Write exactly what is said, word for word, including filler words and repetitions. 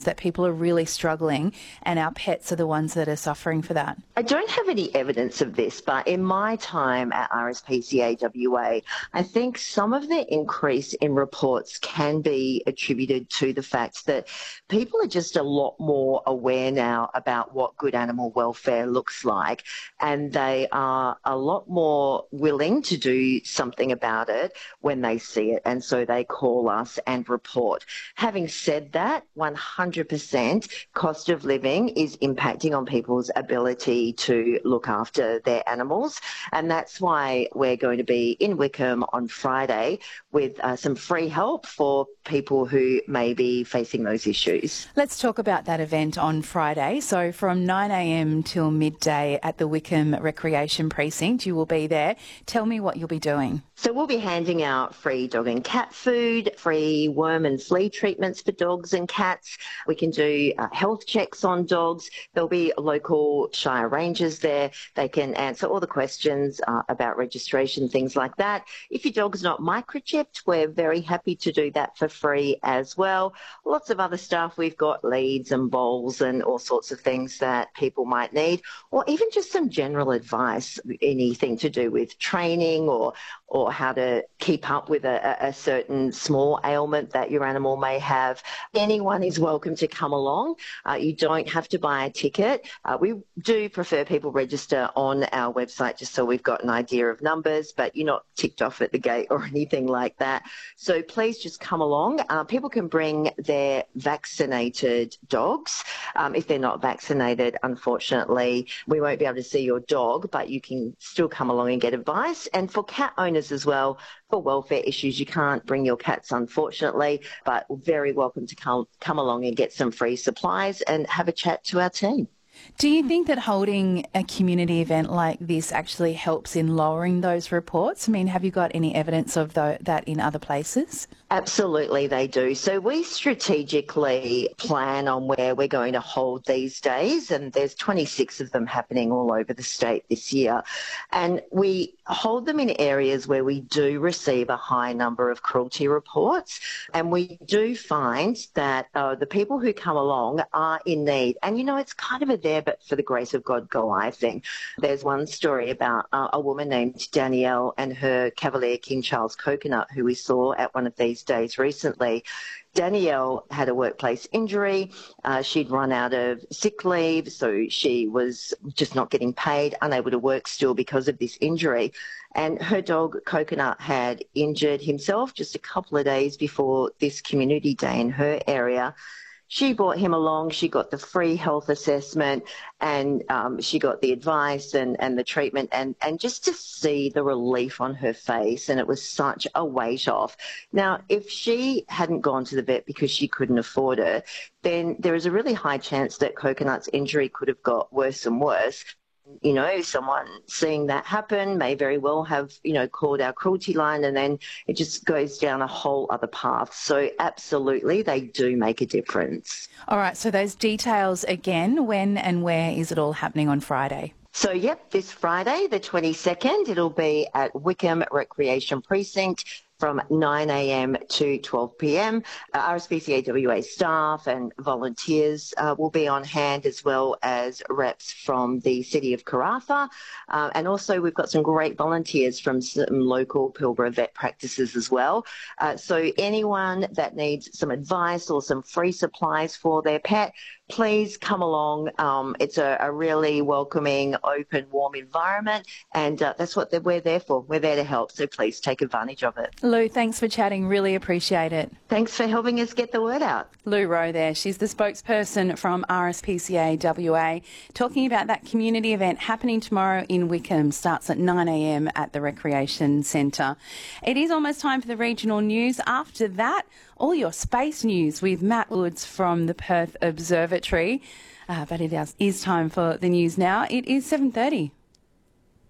that people are really struggling and our pets are the ones that are suffering for that? I don't have any evidence of this, but in my time at R S P C A W A, I think some of the increase in reports can be attributed to the fact that people are just a lot more aware now about what good animal welfare looks like, and they are a lot more willing to do something about it when they see it, and so they call us and report. Having said that, one hundred percent cost of living is impacting on people's ability to look after their animals, and that's why we're going to be in Wickham on Friday with uh, some free help for people who may be facing those issues. Let's talk about that event on Friday. So from nine a m till midday at the Wickham Recreation Precinct, you will be there. Tell me what you'll be doing. So we'll be handing out free dog and cat food, free worm and flea treatments for dogs and cats. We can do uh, health checks on dogs. There'll be local Shire Rangers there. They can answer all the questions uh, about registration, things like that. If your dog's not microchipped, we're very happy to do that for free as well. Lots of other stuff. We've got leads and bowls and all sorts of things that people might need, or even just some general advice, anything to do with training or or how to keep up with a, a certain small ailment that your animal may have. Anyone is welcome to come along. Uh, you don't have to buy a ticket. Uh, we do prefer people register on our website just so we've got an idea of numbers, but you're not ticked off at the gate or anything like that. So please just come along. Uh, people can bring their vaccinated dogs. Um, if they're not vaccinated, unfortunately, we won't be able to see your dog, but you can still come along and get advice. And for cat owners as well, for welfare issues, you can't bring your cats, unfortunately, but very welcome to come, come along and get some free supplies and have a chat to our team. Do you think that holding a community event like this actually helps in lowering those reports? I mean, have you got any evidence of the, that in other places? Absolutely, they do. So we strategically plan on where we're going to hold these days, and there's twenty-six of them happening all over the state this year. And we hold them in areas where we do receive a high number of cruelty reports, and we do find that uh, the people who come along are in need. And, you know, it's kind of a there but for the grace of God go I thing. There's one story about uh, a woman named Danielle and her Cavalier King Charles coconut who we saw at one of these days recently. Danielle had a workplace injury. Uh, she'd run out of sick leave, so she was just not getting paid, unable to work still because of this injury. And her dog, Coconut, had injured himself just a couple of days before this community day in her area. She brought him along, she got the free health assessment, and um, she got the advice and, and the treatment, and, and just to see the relief on her face, and it was such a weight off. Now, if she hadn't gone to the vet because she couldn't afford it, then there is a really high chance that Coconut's injury could have got worse and worse. You know, someone seeing that happen may very well have, you know, called our cruelty line, and then it just goes down a whole other path. So absolutely, they do make a difference. All right, so those details again, when and where is it all happening on Friday? So, yep, this Friday, the twenty-second, it'll be at Wickham Recreation Precinct from nine a m to twelve p m Uh, R S P C A W A staff and volunteers uh, will be on hand, as well as reps from the City of Karratha. Uh, and also we've got some great volunteers from some local Pilbara vet practices as well. Uh, so anyone that needs some advice or some free supplies for their pet, please come along. Um, it's a, a really welcoming, open, warm environment, and uh, that's what we're there for. We're there to help, so please take advantage of it. Lou, thanks for chatting. Really appreciate it. Thanks for helping us get the word out. Lou Rowe there. She's the spokesperson from R S P C A W A, talking about that community event happening tomorrow in Wickham. Starts at nine a m at the Recreation Centre. It is almost time for the regional news. After that, all your space news with Matt Woods from the Perth Observatory. Uh, but it is time for the news now. It is seven thirty.